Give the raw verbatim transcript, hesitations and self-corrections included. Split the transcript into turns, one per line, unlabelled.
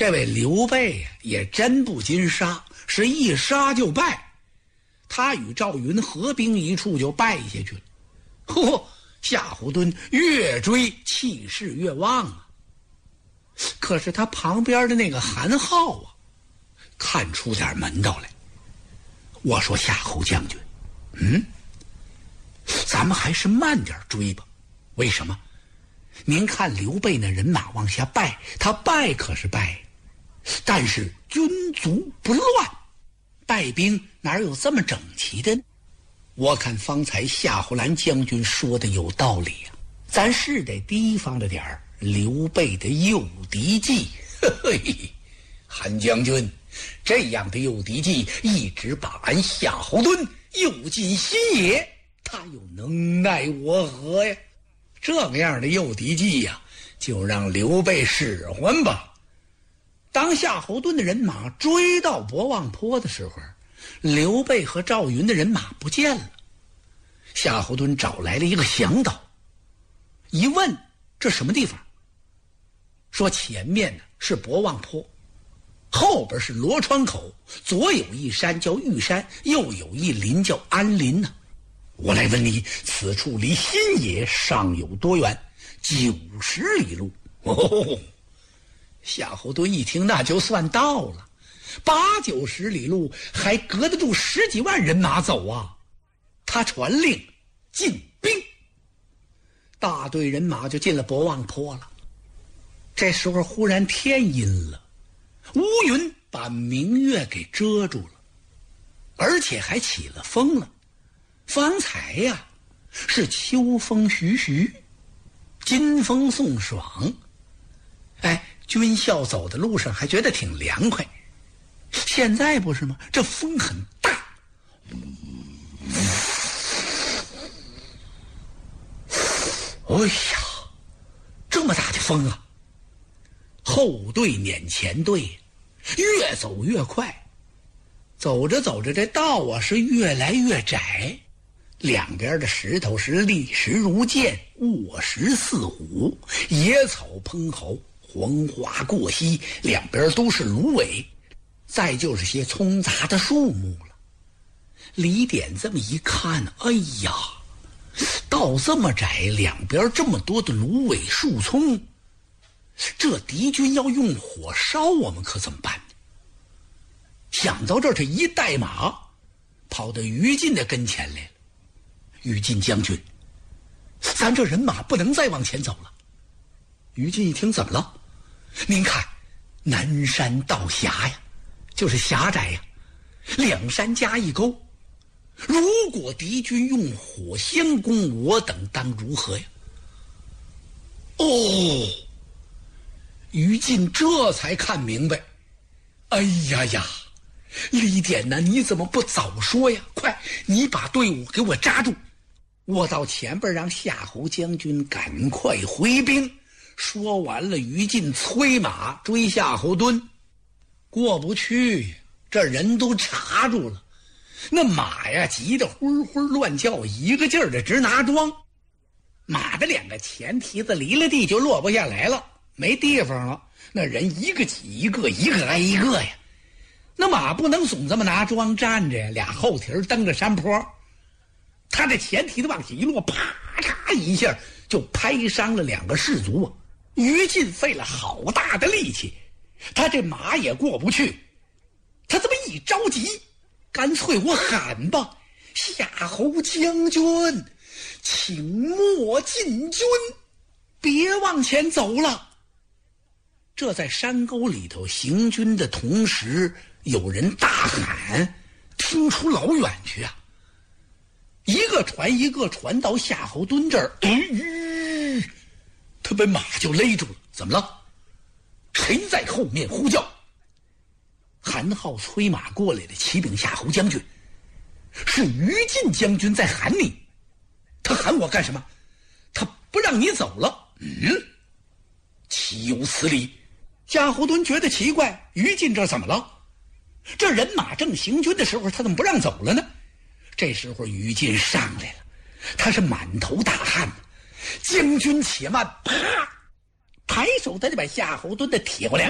这位刘备呀，也真不禁杀，是一杀就败。他与赵云合兵一处就败下去了。嚯，夏侯惇越追气势越旺啊。可是他旁边的那个韩浩啊，看出点门道来。我说夏侯将军，嗯，咱们还是慢点追吧。为什么？您看刘备那人马往下败，他败可是败，但是军足不乱，败兵哪有这么整齐的呢？我看方才夏侯兰将军说的有道理啊，咱是得提防着点儿刘备的诱敌计。嘿嘿，韩将军，这样的诱敌计一直把俺夏侯惇诱进西野，他又能奈我何呀？这样的诱敌计呀、啊，就让刘备使唤吧。当夏侯惇的人马追到博望坡的时候，刘备和赵云的人马不见了。夏侯惇找来了一个向导，一问这什么地方，说前面呢是博望坡，后边是罗川口，左有一山叫玉山，右有一林叫安林呢、啊。我来问你，此处离新野尚有多远？九十里路。哦，夏侯惇一听，那就算到了，八九十里路还隔得住十几万人马走啊！他传令进兵，大队人马就进了博望坡了。这时候忽然天阴了，乌云把明月给遮住了，而且还起了风了。方才呀，是秋风徐徐，金风送爽。哎，军校走的路上还觉得挺凉快。现在不是吗？这风很大。哎呀，这么大的风啊！后队撵前队，越走越快。走着走着，这道啊是越来越窄。两边的石头是砾石如剑，卧石似虎，野草喷毫，黄花过隙，两边都是芦苇，再就是些葱杂的树木了。李典这么一看，哎呀，道这么窄，两边这么多的芦苇树丛，这敌军要用火烧我们可怎么办呢？想到这儿，他一带马跑到于禁的跟前来了。于禁将军，咱这人马不能再往前走了。于禁一听，怎么了？您看，南山道狭呀，就是狭窄呀，两山加一沟，如果敌军用火相攻，我等当如何呀？哦，于禁这才看明白，哎呀呀，李典呐，你怎么不早说呀？快，你把队伍给我扎住，我到前边让夏侯将军赶快回兵。说完了，于禁催马追夏侯惇，过不去，这人都查住了。那马呀急得呼呼乱叫，一个劲儿的直拿桩，马的两个前蹄子离了地就落不下来了，没地方了。那人一个挤一个，一个挨一个呀。那马不能总这么拿桩站着呀，俩后蹄蹬着山坡，他这前蹄子往下一落，啪嚓一下就拍伤了两个士卒啊。于禁费了好大的力气，他这马也过不去。他这么一着急，干脆我喊吧，夏侯将军，请莫进军，别往前走了。这在山沟里头行军的同时，有人大喊，听出老远去啊。一个传一个传到夏侯惇这儿，嗯，他被马就勒住了。怎么了？谁在后面呼叫？韩浩催马过来的启禀夏侯将军，是于禁将军在喊你。他喊我干什么？他不让你走了。嗯，岂有此理！夏侯惇觉得奇怪，于禁这怎么了？这人马正行军的时候，他怎么不让走了呢？这时候于禁上来了，他是满头大汗，将军且慢，啪，抬手他就把夏侯惇的铁过梁